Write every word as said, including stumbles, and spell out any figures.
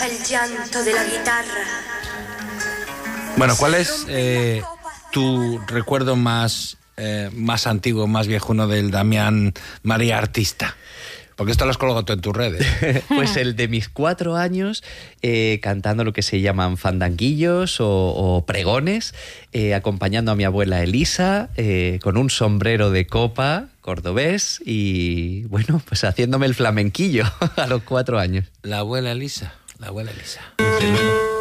el llanto de la guitarra. Bueno, ¿cuál es eh, tu recuerdo más, eh, más antiguo, más viejuno del Damián María artista? Porque esto lo has colgado tú en tus redes. Pues el de mis cuatro años, eh, cantando lo que se llaman fandanguillos o, o pregones, eh, acompañando a mi abuela Elisa, eh, con un sombrero de copa cordobés y, bueno, pues haciéndome el flamenquillo a los cuatro años. La abuela Elisa, la abuela Elisa. Desde luego.